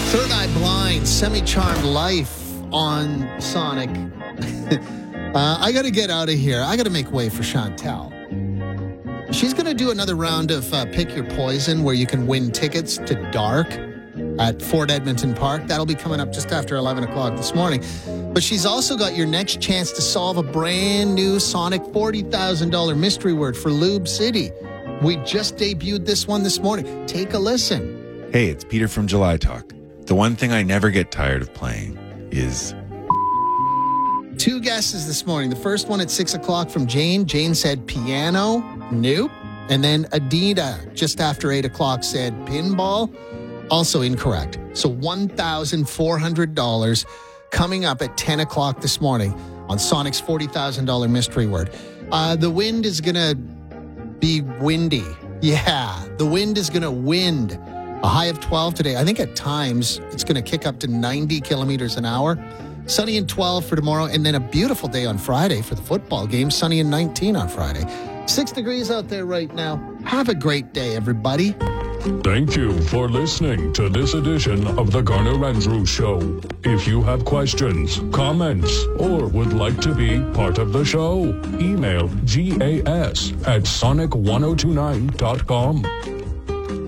Third Eye Blind, Semi-Charmed Life on Sonic. I got to get out of here. I got to make way for Chantal. She's going to do another round of Pick Your Poison where you can win tickets to Dark at Fort Edmonton Park. That'll be coming up just after 11 o'clock this morning. But she's also got your next chance to solve a brand new Sonic $40,000 mystery word for Lube City. We just debuted this one this morning. Take a listen. Hey, it's Peter from July Talk. The one thing I never get tired of playing is... Two guesses this morning. The first one at 6 o'clock from Jane. Jane said piano. Nope. And then Adina, just after 8 o'clock, said pinball. Also incorrect. So $1,400 coming up at 10 o'clock this morning on Sonic's $40,000 mystery word. The wind is going to be windy. Yeah, the wind is going to wind. A high of 12 today. I think at times it's going to kick up to 90 kilometers an hour. Sunny and 12 for tomorrow, and then a beautiful day on Friday for the football game. Sunny and 19 on Friday. 6 degrees out there right now. Have a great day, everybody. Thank you for listening to this edition of the Garner Andrews Show. If you have questions, comments, or would like to be part of the show, email gas@sonic1029.com.